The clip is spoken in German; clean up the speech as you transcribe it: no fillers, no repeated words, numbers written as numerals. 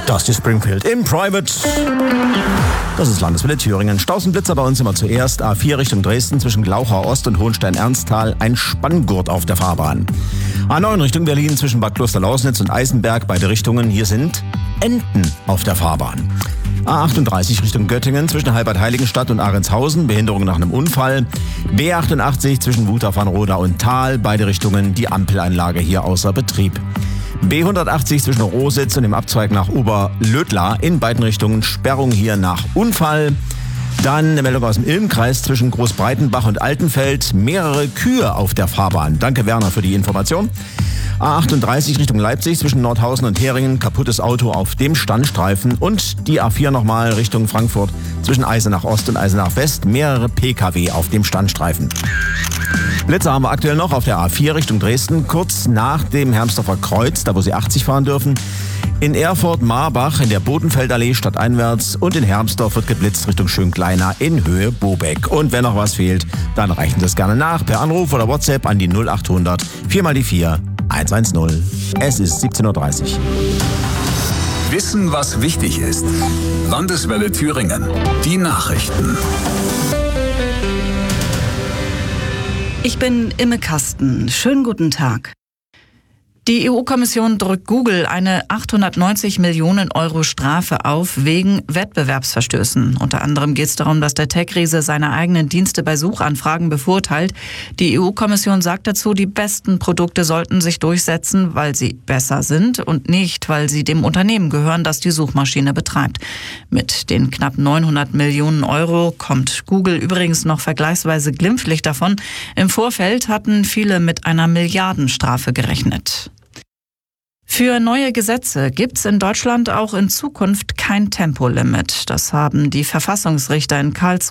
Das ist Springfield im Private. Das ist Landeswelle Thüringen. Stausenblitzer bei uns immer zuerst. A4 Richtung Dresden zwischen Glauchau Ost und Hohenstein-Ernsthal. Ein Spanngurt auf der Fahrbahn. A9 Richtung Berlin zwischen Bad Kloster-Lausnitz und Eisenberg. Beide Richtungen. Hier sind Enten auf der Fahrbahn. A38 Richtung Göttingen zwischen Halbert-Heiligenstadt und Ahrentshausen. Behinderung nach einem Unfall. B88 zwischen Wutach-Vanroda und Thal. Beide Richtungen. Die Ampelanlage hier außer Betrieb. B180 zwischen Rositz und dem Abzweig nach Oberlödla. In beiden Richtungen Sperrung hier nach Unfall. Dann eine Meldung aus dem Ilm-Kreis zwischen Großbreitenbach und Altenfeld. Mehrere Kühe auf der Fahrbahn. Danke Werner für die Information. A38 Richtung Leipzig zwischen Nordhausen und Heringen. Kaputtes Auto auf dem Standstreifen. Und die A4 nochmal Richtung Frankfurt zwischen Eisenach Ost und Eisenach West. Mehrere Pkw auf dem Standstreifen. Blitzer haben wir aktuell noch auf der A4 Richtung Dresden, kurz nach dem Hermsdorfer Kreuz, da wo Sie 80 fahren dürfen. In Erfurt-Marbach in der Bodenfeldallee stadteinwärts und in Hermsdorf wird geblitzt Richtung Schönkleiner in Höhe Bobeck. Und wenn noch was fehlt, dann reichen Sie es gerne nach per Anruf oder WhatsApp an die 0800 4 mal die 4 110. Es ist 17.30 Uhr. Wissen, was wichtig ist. Landeswelle Thüringen. Die Nachrichten. Ich bin Imme Kasten. Schönen guten Tag. Die EU-Kommission drückt Google eine 890 Millionen Euro Strafe auf wegen Wettbewerbsverstößen. Unter anderem geht es darum, dass der Tech-Riese seine eigenen Dienste bei Suchanfragen bevorteilt. Die EU-Kommission sagt dazu, die besten Produkte sollten sich durchsetzen, weil sie besser sind und nicht, weil sie dem Unternehmen gehören, das die Suchmaschine betreibt. Mit den knapp 900 Millionen Euro kommt Google übrigens noch vergleichsweise glimpflich davon. Im Vorfeld hatten viele mit einer Milliardenstrafe gerechnet. Für neue Gesetze gibt's in Deutschland auch in Zukunft kein Tempolimit. Das haben die Verfassungsrichter in Karlsruhe